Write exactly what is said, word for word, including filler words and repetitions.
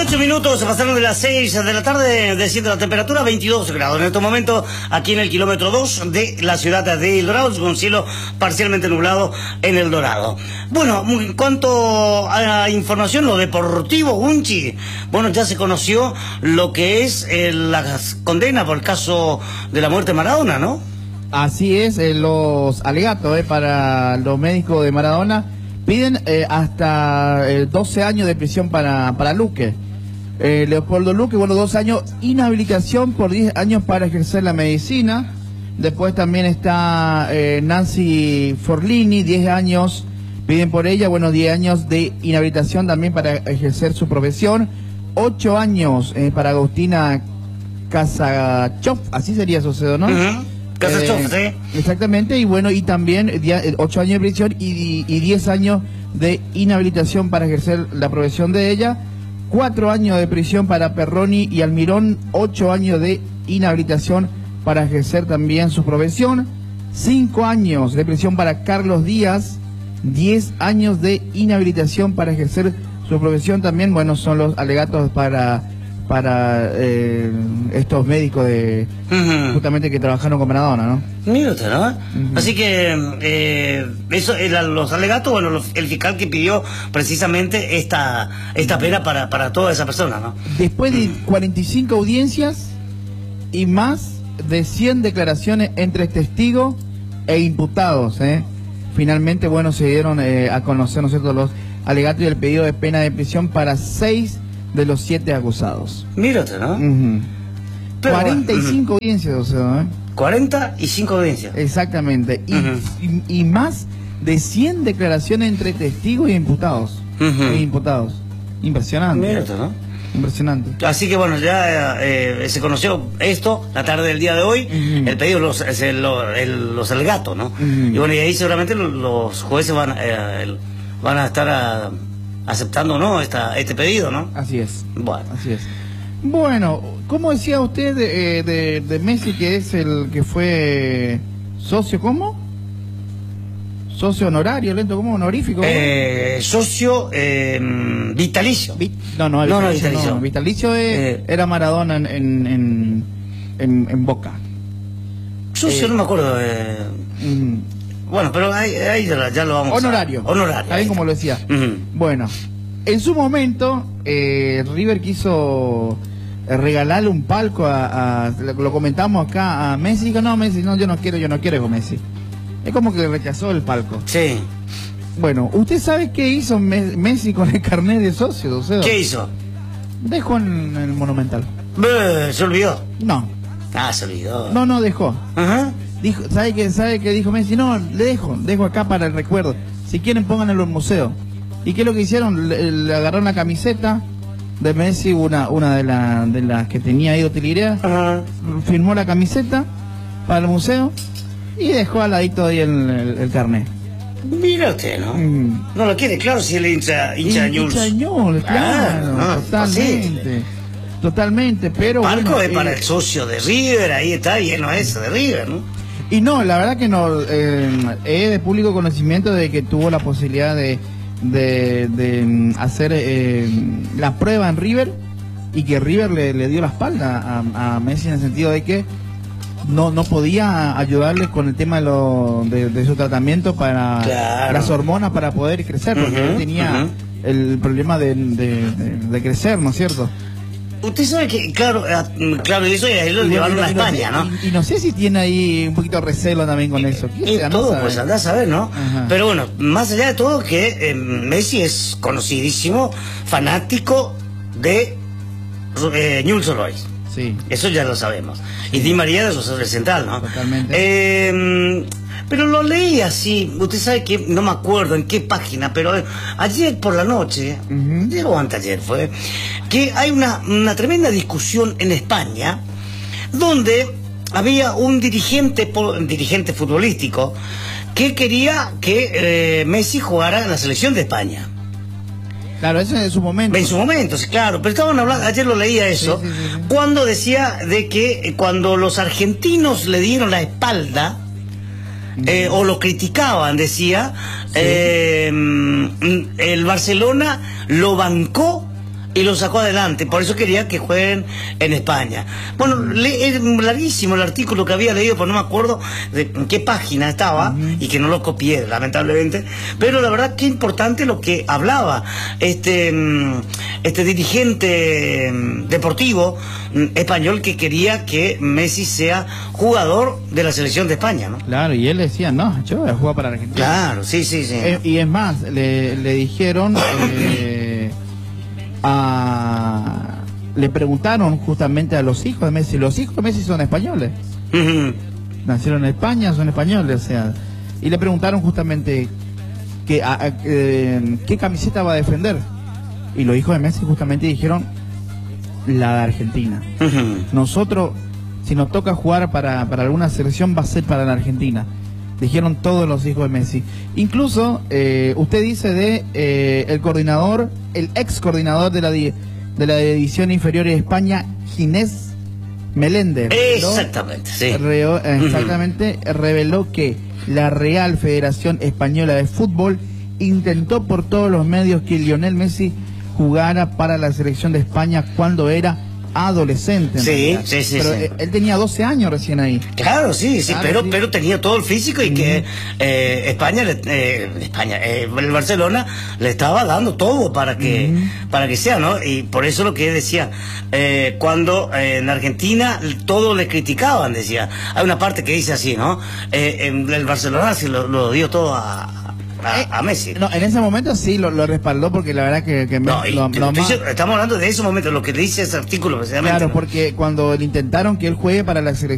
dieciocho minutos se pasaron de las seis de la tarde, desciende la temperatura a veintidós grados. En este momento, aquí en el kilómetro dos de la ciudad de El Dorado, con cielo parcialmente nublado en El Dorado. Bueno, en cuanto a información, lo deportivo, Unchi, bueno, ya se conoció lo que es eh, la condena por el caso de la muerte de Maradona, ¿no? Así es, eh, los alegatos eh, para los médicos de Maradona piden eh, hasta eh, doce años de prisión para, para Luque. Eh, Leopoldo Luque, bueno, dos años, inhabilitación por diez años para ejercer la medicina. Después también está eh, Nancy Forlini, diez años, piden por ella, bueno, diez años de inhabilitación también para ejercer su profesión. ocho años eh, para Agustina Kasachov, así sería su cedo, ¿no? Uh-huh. Eh, ¿sí? Exactamente, y bueno, y también ocho años de prisión y, y diez años de inhabilitación para ejercer la profesión de ella, cuatro años de prisión para Perroni y Almirón, ocho años de inhabilitación para ejercer también su profesión, cinco años de prisión para Carlos Díaz, diez años de inhabilitación para ejercer su profesión también. Bueno, son los alegatos para... para eh, estos médicos de uh-huh. justamente que trabajaron con Maradona, ¿no? Mira usted, ¿no? Uh-huh. Así que eh, eso, el, los alegatos, bueno, los, el fiscal que pidió precisamente esta esta pena para, para toda esa persona, ¿no? Después de cuarenta y cinco audiencias y más de cien declaraciones entre testigos e imputados, ¿eh? Finalmente, bueno, se dieron eh, a conocer, ¿no es cierto?, los alegatos y el pedido de pena de prisión para seis de los siete acusados. Mírate, ¿no? Uh-huh. cuarenta y cinco uh-huh. audiencias, o sea, ¿eh? cuarenta y cinco audiencias. Exactamente. Y, uh-huh. y, y más de cien declaraciones entre testigos e imputados. Uh-huh. E imputados. Impresionante. Mírate, ¿no? Impresionante. Así que bueno, ya eh, se conoció esto la tarde del día de hoy, uh-huh. el pedido, los, el, el, los alegatos, ¿no? Uh-huh. Y bueno, y ahí seguramente los jueces van, eh, van a estar a... aceptando o no esta, este pedido, ¿no? Así es. Bueno. Así es. Bueno, ¿cómo decía usted de, de, de Messi, que es el que fue socio, ¿cómo? Socio honorario, lento, ¿cómo? Honorífico. ¿Cómo? Eh, socio eh, vitalicio. Vi, no, no, no, vitalicio, no, vitalicio. No, vitalicio es, eh, era Maradona en, en, en, en Boca. Socio, eh, no me acuerdo. Eh, mm, Bueno, pero ahí, ahí ya, ya lo vamos honorario. a... Honorario. También como lo decía. Uh-huh. Bueno, en su momento, eh, River quiso regalarle un palco a, a... Lo comentamos acá a Messi. Dijo, no, Messi, no, yo no quiero, yo no quiero con Messi. Es como que le rechazó el palco. Sí. Bueno, ¿usted sabe qué hizo Messi con el carnet de socio? O sea, ¿qué hizo? Dejó en el Monumental. Be, ¿Se olvidó? No. Ah, se olvidó. No, no, dejó. Ajá. Uh-huh. Dijo, ¿sabe qué sabe que dijo Messi? No, le dejo, dejo acá para el recuerdo. Si quieren, pónganlo en el museo. ¿Y qué es lo que hicieron? Le, le agarraron la camiseta de Messi, una una de, la, de las que tenía ahí de utilería, uh-huh. firmó la camiseta para el museo y dejó al ladito ahí el, el, el carnet. Mira usted, ¿no? Mm. No lo quiere, claro, si él hincha, hincha Ñuls. Hincha Ñuls, claro, ah, no, totalmente. Sí. Totalmente, pero el palco bueno, es eh, para el socio de River, ahí está, y él no es de River, ¿no? Y no, la verdad que no, eh, es de público conocimiento de que tuvo la posibilidad de, de, de hacer eh, la prueba en River y que River le, le dio la espalda a, a Messi en el sentido de que no no podía ayudarle con el tema de, lo, de, de su tratamiento para claro. las hormonas para poder crecer, porque uh-huh, él tenía uh-huh. el problema de, de, de, de crecer, ¿no es cierto? Usted sabe que, claro, claro, eso y ahí lo llevaron a España, ¿no? Y, y no sé si tiene ahí un poquito de recelo también con eso. Y sea, todo, no pues andás a ver, ¿no? Ajá. Pero bueno, más allá de todo, que eh, Messi es conocidísimo, fanático de eh, Newell's Old Boys. Sí. Eso ya lo sabemos. Sí. Y Di María de Rosario Central, ¿no? Totalmente. Eh, pero lo leí así, usted sabe que no me acuerdo en qué página, pero ayer por la noche, uh-huh. ayer o anteayer fue, que hay una, una tremenda discusión en España donde había un dirigente, un dirigente futbolístico que quería que eh, Messi jugara en la selección de España. Claro, eso en su momento. En su momento, sí, claro. Pero estaban hablando, ayer lo leía eso, sí, sí, sí, sí. cuando decía de que cuando los argentinos le dieron la espalda, eh, o lo criticaban, decía, sí. eh, el Barcelona lo bancó y lo sacó adelante, por eso quería que jueguen en España. Bueno, le, es larguísimo el artículo que había leído, pero no me acuerdo de en qué página estaba, uh-huh. y que no lo copié, lamentablemente, pero la verdad que importante lo que hablaba este, este dirigente deportivo español que quería que Messi sea jugador de la selección de España, ¿no? Claro, y él decía, no, yo voy a jugar para Argentina. Claro, sí, sí, sí. Eh, y es más, le, le dijeron... Eh, A... le preguntaron justamente a los hijos de Messi. Los hijos de Messi son españoles. Uh-huh. Nacieron en España, son españoles, o sea. Y le preguntaron justamente que, a, a, eh, qué camiseta va a defender. Y los hijos de Messi justamente dijeron la de Argentina. Uh-huh. Nosotros, si nos toca jugar para, para alguna selección, va a ser para la Argentina. Dijeron todos los hijos de Messi. Incluso, eh, usted dice de eh, el coordinador, el ex coordinador de la, de la división inferior de España, Ginés Meléndez. Exactamente, sí. Re, exactamente, uh-huh. reveló que la Real Federación Española de Fútbol intentó por todos los medios que Lionel Messi jugara para la selección de España cuando era adolescente. Sí, sí, sí. Pero sí. él tenía doce años recién ahí. Claro, sí, sí, claro, pero, sí. pero tenía todo el físico y uh-huh. que eh, España, eh, España, eh, el Barcelona le estaba dando todo para que, uh-huh. para que sea, ¿no? Y por eso lo que decía, eh, cuando eh, en Argentina todo le criticaban, decía, hay una parte que dice así, ¿no? Eh, el Barcelona se lo, lo dio todo a A, a Messi. No, en ese momento sí lo, lo respaldó porque la verdad que... que no, y, lo, lo más... estamos hablando de ese momento, lo que dice ese artículo. Claro, porque cuando le intentaron que él juegue para la selección